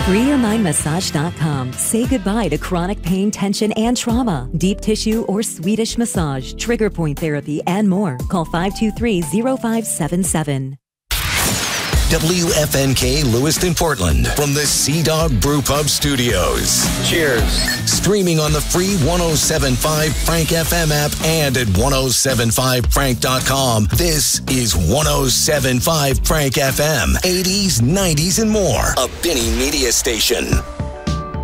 FreeYourMindMassage.com. Say goodbye to chronic pain, tension, and trauma. Deep tissue or Swedish massage, trigger point therapy, and more. Call 523-0577. WFNK Lewiston, Portland, from the Sea Dog Brew Pub Studios. Cheers. Streaming on the free 107.5 Frank FM app and at 1075frank.com. This is 107.5 Frank FM. 80s, 90s, and more. A Benny Media Station.